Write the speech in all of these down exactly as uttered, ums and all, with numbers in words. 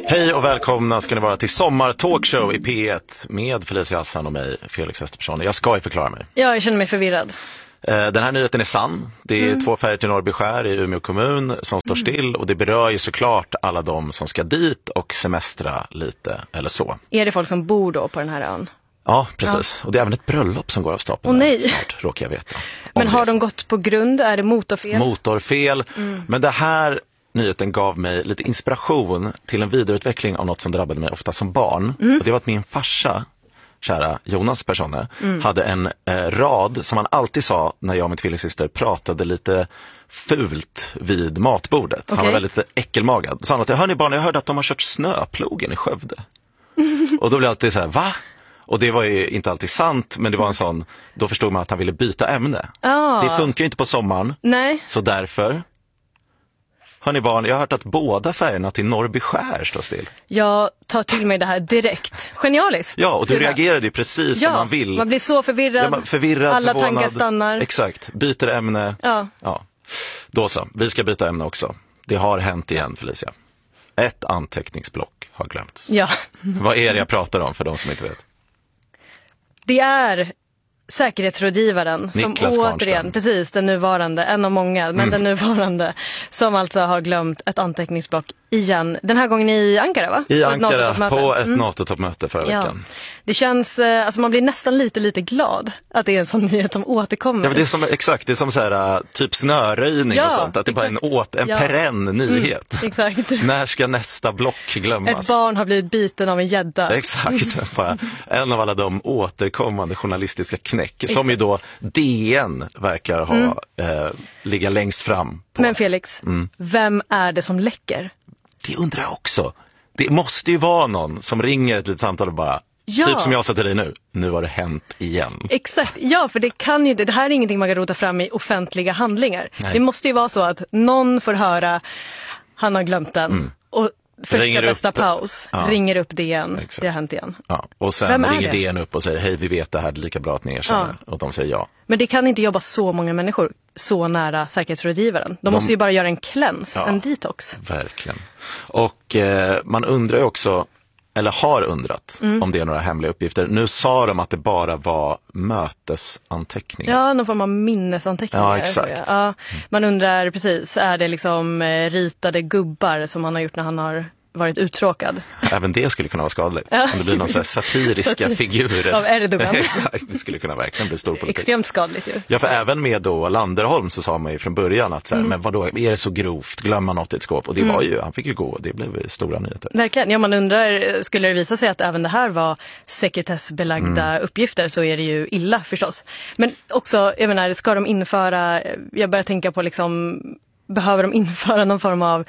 Hej och välkomna ska ni vara till Sommar Talkshow i P ett med Felicia Hassan och mig, Felix Österpersson. Jag ska ju förklara mig. Ja, jag känner mig förvirrad. Den här nyheten är sann. Det är mm. två färger till Norrbyskär i Umeå kommun som står still. Och det berör ju såklart alla de som ska dit och semestra lite eller så. Är det folk som bor då på den här ön? Ja, precis. Ja. Och det är även ett bröllop som går av stapeln. Åh nej. Snart, råkar jag veta. Men har de gått på grund? Är det motorfel? Motorfel. Mm. Men det här nyheten gav mig lite inspiration till en vidareutveckling av något som drabbade mig ofta som barn. Mm. Och det var att min farsa, kära Jonas Persson, mm. hade en eh, rad som han alltid sa när jag och min tvillingsyster pratade lite fult vid matbordet. Okay. Han var väldigt äckelmagad. Så han att, hör ni barn, jag hörde att de har kört snöplogen i Skövde. Och då blev jag alltid så här, va? Och det var ju inte alltid sant, men det var en sån, då förstod man att han ville byta ämne. Oh. Det funkar ju inte på sommaren. Nej. Så därför, hörni barn, jag har hört att båda färgerna till Norrbyskär står still. Jag tar till mig det här direkt. Genialiskt. Ja, och du reagerade ju precis ja, som man vill. Man blir så förvirrad. Ja, man, förvirrad alla förvånad. tankar stannar. Exakt, byter ämne. Ja. Ja. Då så, vi ska byta ämne också. Det har hänt igen, Felicia. Ett anteckningsblock har glömts. Ja. Vad är det jag pratar om för de som inte vet? Det är säkerhetsrådgivaren Niklas som återigen, precis den nuvarande, en av många, men mm. den nuvarande som alltså har glömt ett anteckningsblock igen. Den här gången i Ankara, va? I Ankara, på ett mm. NATO-toppmöte förra ja. veckan. Det känns, alltså man blir nästan lite, lite glad att det är en sån nyhet som återkommer. Ja, men det är som, exakt, det är som så här, typ snöröjning ja, och sånt. Att det bara är en, åt, en ja. perenn nyhet. Mm, exakt. När ska nästa block glömmas? Ett barn har blivit biten av en gädda. Exakt, bara en av alla de återkommande journalistiska knäck exakt. Som ju då D N verkar ha mm. eh, ligga längst fram på. Men Felix, mm. vem är det som läcker? Det undrar jag också. Det måste ju vara någon som ringer ett litet samtal och bara, ja. Typ som jag sa till dig nu, nu har det hänt igen. Exakt, ja, för det kan ju, det här är ingenting man kan rota fram i offentliga handlingar. Nej. Det måste ju vara så att någon får höra, han har glömt den mm. och första ringer bästa upp, paus, ja. Ringer upp D N, exakt. Det har hänt igen. Ja. Och sen ringer D N upp och säger, hej vi vet det här, det är lika bra att ni erkänner. Ja. Och de säger ja. Men det kan inte jobba så många människor så nära säkerhetsrådgivaren. De, de måste ju bara göra en cleanse, ja, en detox. Verkligen. Och eh, man undrar ju också, eller har undrat, mm. om det är några hemliga uppgifter. Nu sa de att det bara var mötesanteckningar. Ja, någon form av minnesanteckningar. Ja, exakt. Ja, man undrar precis, är det liksom eh, ritade gubbar som han har gjort när han har varit uttråkad? Även det skulle kunna vara skadligt. Ja. Om det blir någon så här satiriska Satir. figurer. Av Erdogan. Exakt, det skulle kunna verkligen bli stor politik. Extremt skadligt ju. Ja, för även med då Landerholm så sa man ju från början att så här, mm. men vadå, är det så grovt? Glömma något i ett skåp. Och det mm. var ju, han fick ju gå och det blev stora nyheter. Verkligen, ja man undrar, skulle det visa sig att även det här var sekretessbelagda mm. uppgifter så är det ju illa förstås. Men också, jag menar, ska de införa, jag börjar tänka på liksom, behöver de införa någon form av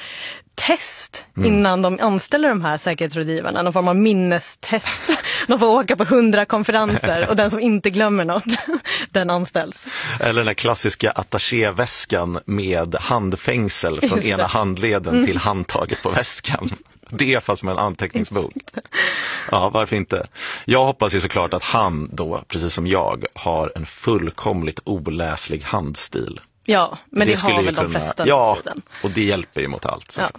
test mm. innan de anställer de här säkerhetsrådgivarna? Någon form av minnestest. De får åka på hundra konferenser och den som inte glömmer något, den anställs. Eller den där klassiska attachéväskan med handfängsel från ena handleden mm. till handtaget på väskan. Det fast med en anteckningsbok. Ja, varför inte? Jag hoppas ju såklart att han då, precis som jag, har en fullkomligt oläslig handstil. Ja, men det, det har väl kunna, de flesta. Ja, och det hjälper ju mot allt. Ja.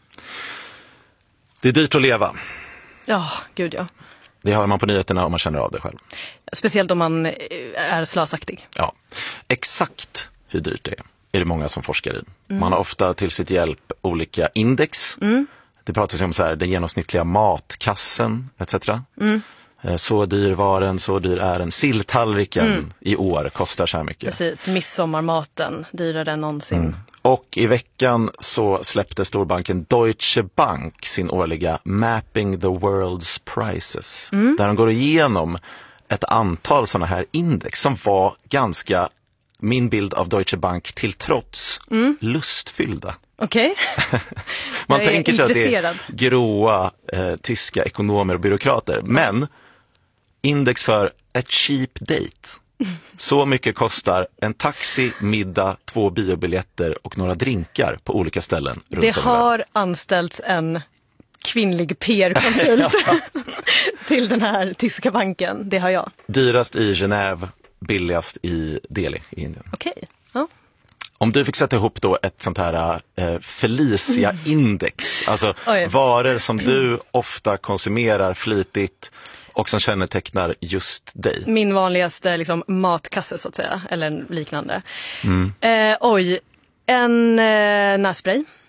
Det är dyrt att leva. Ja, gud ja. Det hör man på nyheterna om man känner av det själv. Speciellt om man är slösaktig. Ja, exakt hur dyrt det är är det många som forskar i. Mm. Man har ofta till sitt hjälp olika index. Mm. Det pratas ju om så här, den genomsnittliga matkassen et cetera. Mm. Så dyr var den, så dyr är den. Silltallriken mm. i år kostar så här mycket. Precis, midsommarmaten dyrare än någonsin. Mm. Och i veckan så släppte storbanken Deutsche Bank sin årliga Mapping the World's Prices. Mm. Där de går igenom ett antal sådana här index som var ganska, min bild av Deutsche Bank till trots, mm. lustfyllda. Okej. Okay. Man tänker sig att det är gråa eh, tyska ekonomer och byråkrater. Men index för a cheap date. Så mycket kostar en taxi, middag, två biobiljetter och några drinkar på olika ställen runt det om har anställts en kvinnlig P R-konsult till den här tyska banken. Det har jag. Dyrast i Genève, billigast i Delhi i Indien. Okej. Okay. Ja. om du fick sätta ihop då ett sånt här eh, Felicia-index, alltså Oj. varor som du ofta konsumerar flitigt och som kännetecknar just dig. Min vanligaste liksom, matkasse så att säga, eller liknande. Mm. Eh, oj, en eh, nässpray.